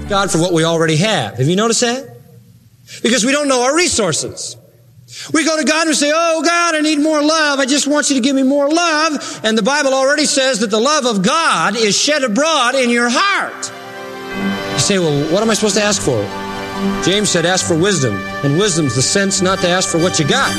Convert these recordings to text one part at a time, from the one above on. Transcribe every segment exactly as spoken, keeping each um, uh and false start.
God for what we already have. Have you noticed that? Because we don't know our resources. We go to God and we say, oh God, I need more love. I just want you to give me more love. And the Bible already says that the love of God is shed abroad in your heart. You say, well, what am I supposed to ask for? James said, ask for wisdom. And wisdom's the sense not to ask for what you got.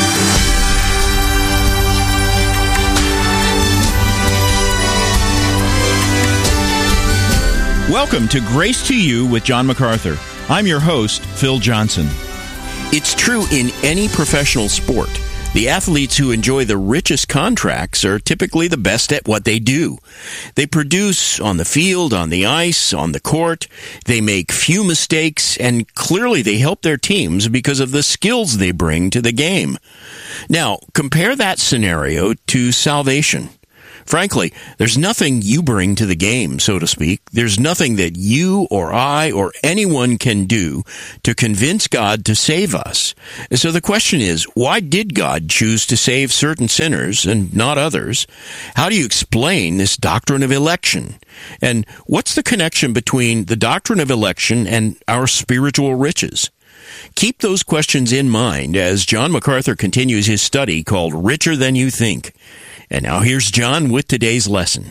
Welcome to Grace to You with John MacArthur. I'm your host, Phil Johnson. It's true in any professional sport. The athletes who enjoy the richest contracts are typically the best at what they do. They produce on the field, on the ice, on the court. They make few mistakes, and clearly they help their teams because of the skills they bring to the game. Now, compare that scenario to salvation. Frankly, there's nothing you bring to the game, so to speak. There's nothing that you or I or anyone can do to convince God to save us. So the question is, why did God choose to save certain sinners and not others? How do you explain this doctrine of election? And what's the connection between the doctrine of election and our spiritual riches? Keep those questions in mind as John MacArthur continues his study called Richer Than You Think. And now here's John with today's lesson.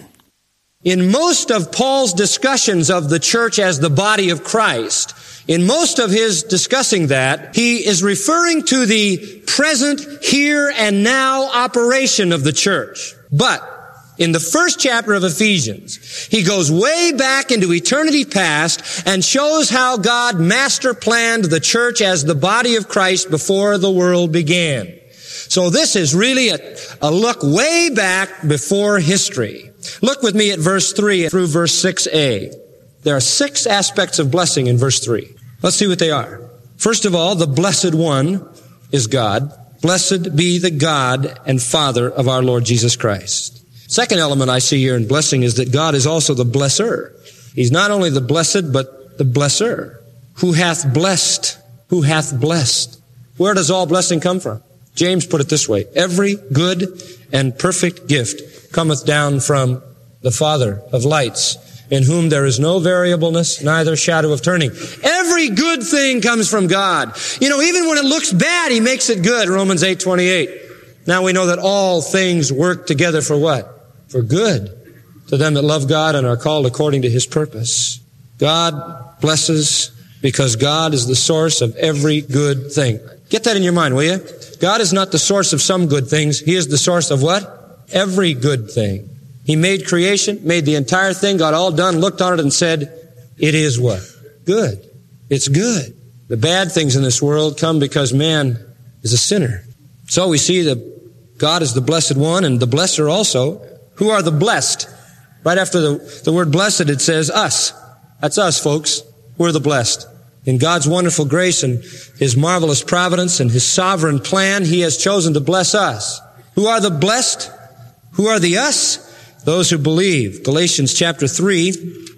In most of Paul's discussions of the church as the body of Christ, in most of his discussing that, he is referring to the present, here and now operation of the church. But in the first chapter of Ephesians, he goes way back into eternity past and shows how God master planned the church as the body of Christ before the world began. So this is really a, a look way back before history. Look with me at verse three through verse six a. There are six aspects of blessing in verse three. Let's see what they are. First of all, the blessed one is God. Blessed be the God and Father of our Lord Jesus Christ. Second element I see here in blessing is that God is also the blesser. He's not only the blessed, but the blesser. Who hath blessed? Who hath blessed? Where does all blessing come from? James put it this way, every good and perfect gift cometh down from the Father of lights, in whom there is no variableness, neither shadow of turning. Every good thing comes from God. You know, even when it looks bad, He makes it good, Romans eight twenty-eight. Now we know that all things work together for what? For good, to them that love God and are called according to His purpose. God blesses because God is the source of every good thing. Get that in your mind, will you? God is not the source of some good things. He is the source of what? Every good thing. He made creation, made the entire thing, got all done, looked on it and said, it is what? Good. It's good. The bad things in this world come because man is a sinner. So we see that God is the blessed one and the blesser also. Who are the blessed? Right after the, the word blessed, it says us. That's us, folks. We're the blessed. In God's wonderful grace and His marvelous providence and His sovereign plan, He has chosen to bless us. Who are the blessed? Who are the us? Those who believe. Galatians chapter three,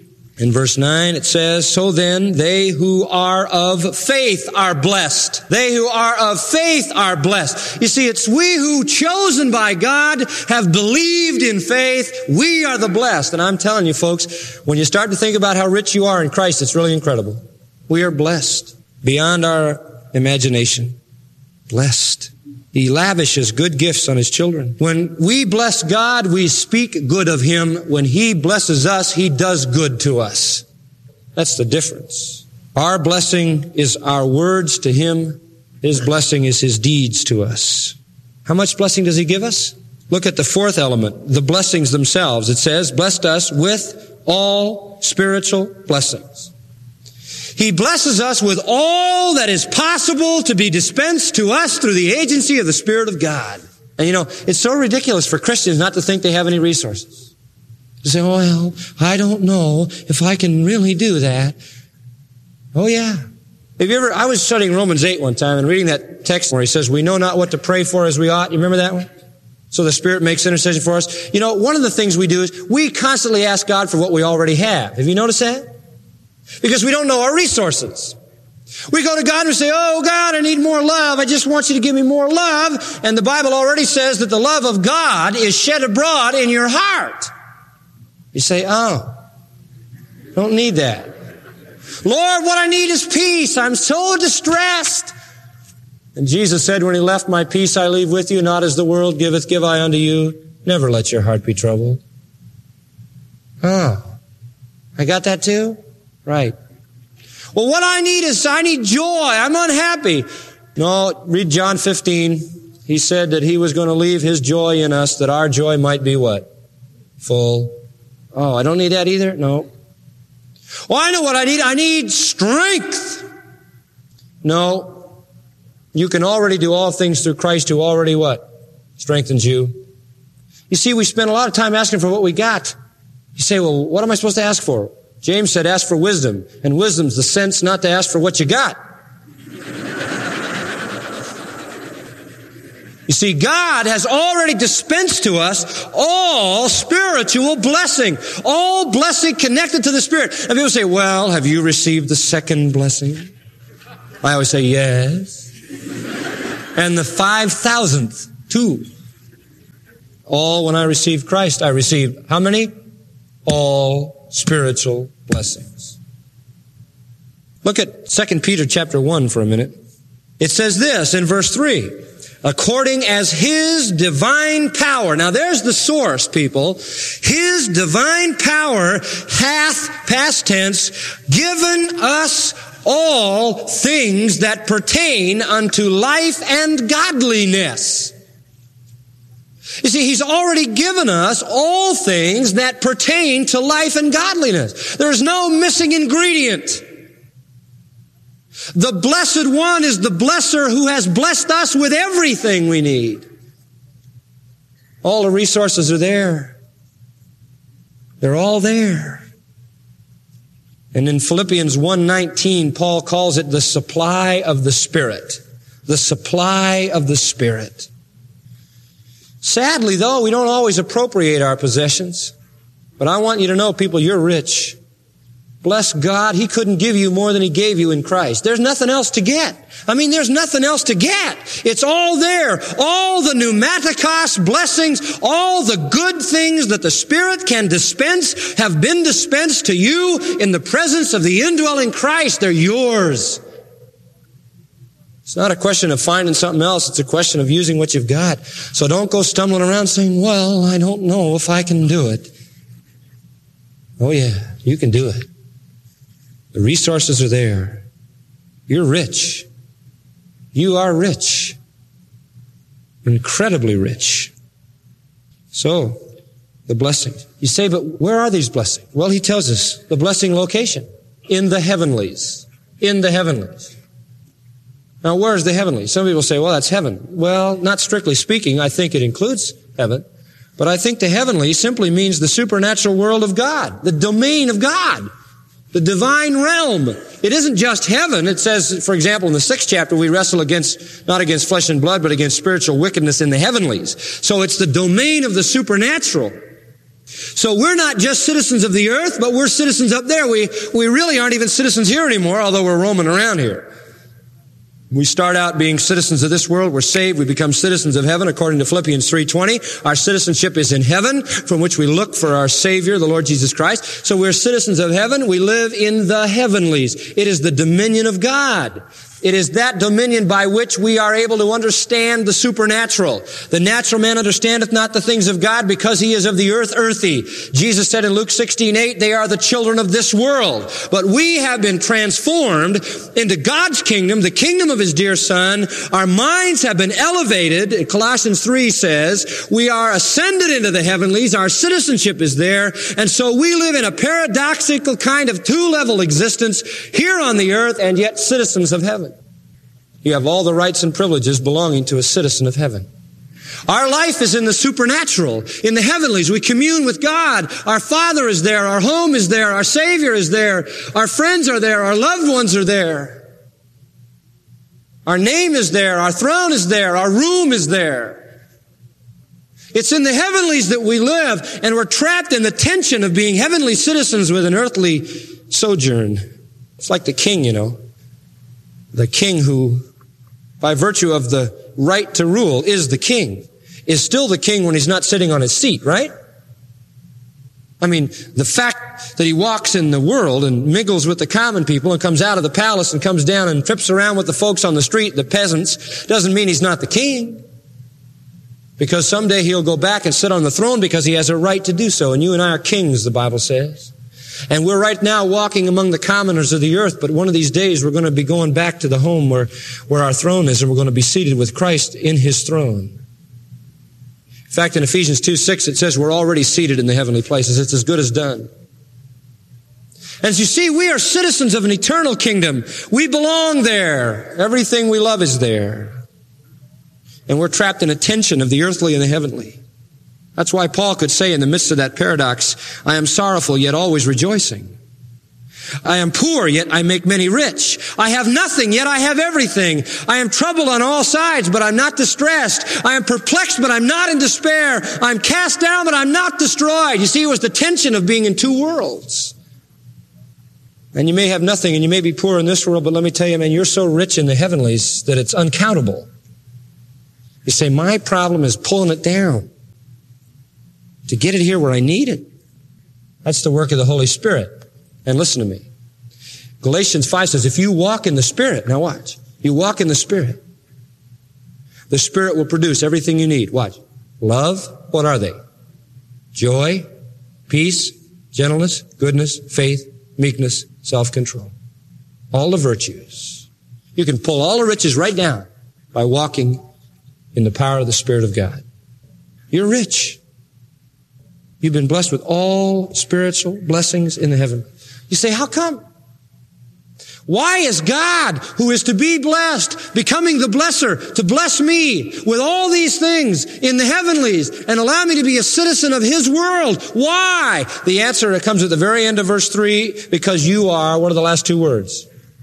in verse nine, it says, so then they who are of faith are blessed. They who are of faith are blessed. You see, it's we who, chosen by God, have believed in faith. We are the blessed. And I'm telling you, folks, when you start to think about how rich you are in Christ, it's really incredible. We are blessed beyond our imagination. Blessed. He lavishes good gifts on His children. When we bless God, we speak good of Him. When He blesses us, He does good to us. That's the difference. Our blessing is our words to Him. His blessing is His deeds to us. How much blessing does He give us? Look at the fourth element, the blessings themselves. It says, blessed us with all spiritual blessings. He blesses us with all that is possible to be dispensed to us through the agency of the Spirit of God. And you know, it's so ridiculous for Christians not to think they have any resources. To say, oh, well, I don't know if I can really do that. Oh, yeah. Have you ever, I was studying Romans eight one time and reading that text where he says, we know not what to pray for as we ought. You remember that one? So the Spirit makes intercession for us. You know, one of the things we do is we constantly ask God for what we already have. Have you noticed that? Because we don't know our resources. We go to God and we say, oh God, I need more love. I just want you to give me more love. And the Bible already says that the love of God is shed abroad in your heart. You say, oh, don't need that. Lord, what I need is peace. I'm so distressed. And Jesus said, when he left, my peace I leave with you, not as the world giveth, give I unto you. Never let your heart be troubled. Oh, I got that too? Right. Well, what I need is, I need joy. I'm unhappy. No, read John fifteen. He said that he was going to leave his joy in us, that our joy might be what? Full. Oh, I don't need that either? No. Well, I know what I need. I need strength. No. You can already do all things through Christ who already what? Strengthens you. You see, we spend a lot of time asking for what we got. You say, well, what am I supposed to ask for? James said, ask for wisdom. And wisdom's the sense not to ask for what you got. You see, God has already dispensed to us all spiritual blessing. All blessing connected to the Spirit. And people say, well, have you received the second blessing? I always say, yes. And the five thousandth, too. All when I received Christ, I received how many? All spiritual blessings. Look at Second Peter chapter one for a minute. It says this in verse three. According as His divine power. Now there's the source, people. His divine power hath, past tense, given us all things that pertain unto life and godliness. You see, He's already given us all things that pertain to life and godliness. There's no missing ingredient. The Blessed One is the blesser who has blessed us with everything we need. All the resources are there. They're all there. And in Philippians one nineteen, Paul calls it the supply of the Spirit. The supply of the Spirit. Sadly, though, we don't always appropriate our possessions. But I want you to know, people, you're rich. Bless God, He couldn't give you more than He gave you in Christ. There's nothing else to get. I mean, there's nothing else to get. It's all there. All the pneumatikos blessings, all the good things that the Spirit can dispense have been dispensed to you in the presence of the indwelling Christ. They're yours. It's not a question of finding something else. It's a question of using what you've got. So don't go stumbling around saying, well, I don't know if I can do it. Oh yeah, you can do it. The resources are there. You're rich. You are rich. Incredibly rich. So, the blessings. You say, but where are these blessings? Well, He tells us the blessing location. In the heavenlies. In the heavenlies. Now, where's the heavenlies? Some people say, well, that's heaven. Well, not strictly speaking. I think it includes heaven. But I think the heavenly simply means the supernatural world of God. The domain of God. The divine realm. It isn't just heaven. It says, for example, in the sixth chapter, we wrestle against, not against flesh and blood, but against spiritual wickedness in the heavenlies. So it's the domain of the supernatural. So we're not just citizens of the earth, but we're citizens up there. We, we really aren't even citizens here anymore, although we're roaming around here. We start out being citizens of this world. We're saved. We become citizens of heaven according to Philippians three twenty. Our citizenship is in heaven, from which we look for our Savior, the Lord Jesus Christ. So we're citizens of heaven. We live in the heavenlies. It is the dominion of God. It is that dominion by which we are able to understand the supernatural. The natural man understandeth not the things of God because he is of the earth earthy. Jesus said in Luke sixteen eight, they are the children of this world. But we have been transformed into God's kingdom, the kingdom of His dear Son. Our minds have been elevated. Colossians three says, we are ascended into the heavenlies. Our citizenship is there. And so we live in a paradoxical kind of two-level existence here on the earth and yet citizens of heaven. You have all the rights and privileges belonging to a citizen of heaven. Our life is in the supernatural, in the heavenlies. We commune with God. Our Father is there. Our home is there. Our Savior is there. Our friends are there. Our loved ones are there. Our name is there. Our throne is there. Our room is there. It's in the heavenlies that we live, and we're trapped in the tension of being heavenly citizens with an earthly sojourn. It's like the king, you know. The king who, by virtue of the right to rule, is the king, is still the king when he's not sitting on his seat, right? I mean, the fact that he walks in the world and mingles with the common people and comes out of the palace and comes down and trips around with the folks on the street, the peasants, doesn't mean he's not the king. Because someday he'll go back and sit on the throne because he has a right to do so. And you and I are kings, the Bible says. And we're right now walking among the commoners of the earth, but one of these days we're going to be going back to the home where, where our throne is, and we're going to be seated with Christ in his throne. In fact, in Ephesians two six, it says we're already seated in the heavenly places. It's as good as done. As you see, we are citizens of an eternal kingdom. We belong there. Everything we love is there. And we're trapped in a tension of the earthly and the heavenly. That's why Paul could say in the midst of that paradox, I am sorrowful, yet always rejoicing. I am poor, yet I make many rich. I have nothing, yet I have everything. I am troubled on all sides, but I'm not distressed. I am perplexed, but I'm not in despair. I'm cast down, but I'm not destroyed. You see, it was the tension of being in two worlds. And you may have nothing, and you may be poor in this world, but let me tell you, man, you're so rich in the heavenlies that it's uncountable. You say, my problem is pulling it down to get it here where I need it. That's the work of the Holy Spirit. And listen to me. Galatians five says, if you walk in the Spirit, now watch, you walk in the Spirit, the Spirit will produce everything you need. Watch. Love, what are they? Joy, peace, gentleness, goodness, faith, meekness, self-control. All the virtues. You can pull all the riches right down by walking in the power of the Spirit of God. You're rich. You've been blessed with all spiritual blessings in the heaven. You say, how come? Why is God, who is to be blessed, becoming the blesser, to bless me with all these things in the heavenlies and allow me to be a citizen of his world? Why? The answer comes at the very end of verse three, because you are, what are the last two words?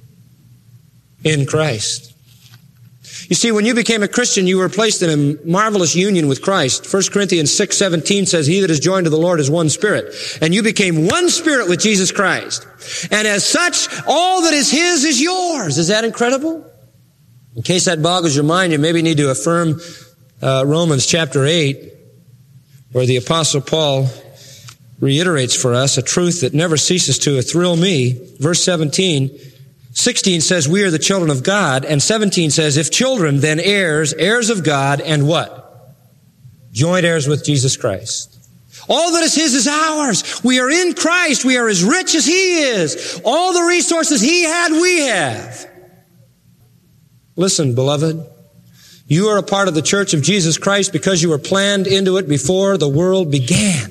In Christ. You see, when you became a Christian, you were placed in a marvelous union with Christ. First Corinthians six seventeen says, he that is joined to the Lord is one spirit. And you became one spirit with Jesus Christ. And as such, all that is his is yours. Is that incredible? In case that boggles your mind, you maybe need to affirm uh, Romans chapter eight, where the Apostle Paul reiterates for us a truth that never ceases to thrill me. Verse seventeen, sixteen says, we are the children of God. And seventeen says, if children, then heirs, heirs of God, and what? Joint heirs with Jesus Christ. All that is his is ours. We are in Christ. We are as rich as he is. All the resources he had, we have. Listen, beloved, you are a part of the church of Jesus Christ because you were planned into it before the world began.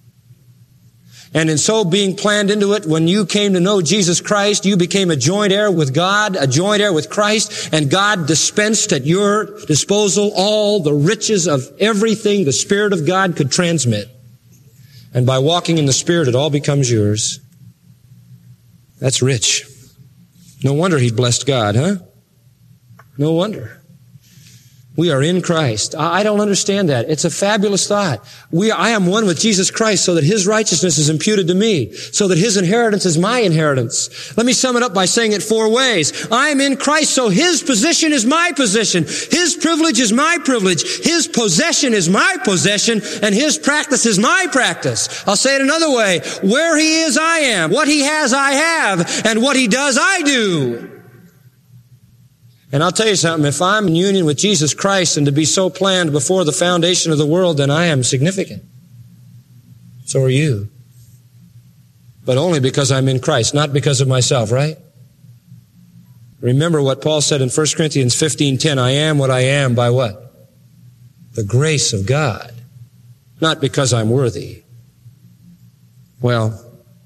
And in so being planned into it, when you came to know Jesus Christ, you became a joint heir with God, a joint heir with Christ, and God dispensed at your disposal all the riches of everything the Spirit of God could transmit. And by walking in the Spirit, it all becomes yours. That's rich. No wonder he blessed God, huh? No wonder. We are in Christ. I don't understand that. It's a fabulous thought. We, I am one with Jesus Christ so that his righteousness is imputed to me, so that his inheritance is my inheritance. Let me sum it up by saying it four ways. I am in Christ, so his position is my position. His privilege is my privilege. His possession is my possession, and his practice is my practice. I'll say it another way. Where he is, I am. What he has, I have. And what he does, I do. And I'll tell you something, if I'm in union with Jesus Christ and to be so planned before the foundation of the world, then I am significant. So are you. But only because I'm in Christ, not because of myself, right? Remember what Paul said in First Corinthians fifteen ten, I am what I am by what? The grace of God. Not because I'm worthy. Well,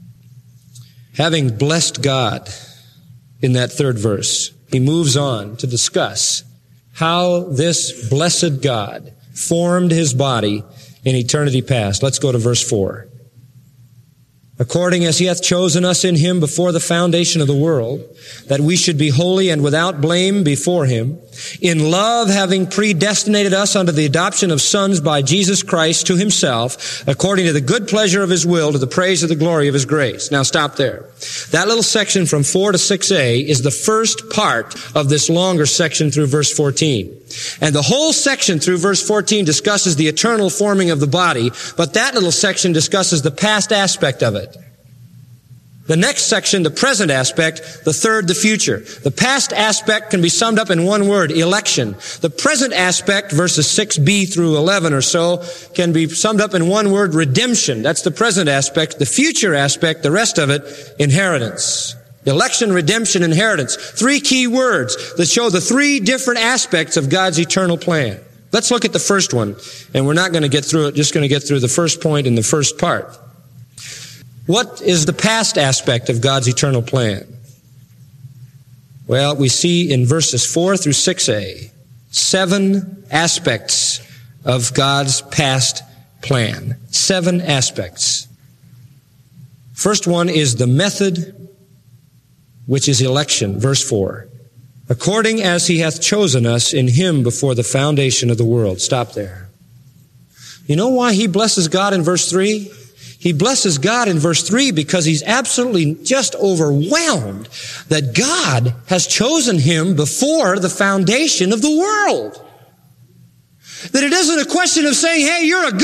having blessed God in that third verse, he moves on to discuss how this blessed God formed his body in eternity past. Let's go to verse four. According as he hath chosen us in him before the foundation of the world, that we should be holy and without blame before him, in love having predestinated us unto the adoption of sons by Jesus Christ to himself, according to the good pleasure of his will, to the praise of the glory of his grace. Now stop there. That little section from four to six a is the first part of this longer section through verse fourteen. And the whole section through verse fourteen discusses the eternal forming of the body, but that little section discusses the past aspect of it. The next section, the present aspect, the third, the future. The past aspect can be summed up in one word, election. The present aspect, verses six b through eleven or so, can be summed up in one word, redemption. That's the present aspect. The future aspect, the rest of it, inheritance. Election, redemption, inheritance. Three key words that show the three different aspects of God's eternal plan. Let's look at the first one, and we're not going to get through it, just going to get through the first point in the first part. What is the past aspect of God's eternal plan? Well, we see in verses four through six a, seven aspects of God's past plan. Seven aspects. First one is the method, which is election. Verse four. According as he hath chosen us in him before the foundation of the world. Stop there. You know why he blesses God in verse three? He blesses God in verse three because he's absolutely just overwhelmed that God has chosen him before the foundation of the world. That it isn't a question of saying, hey, you're a good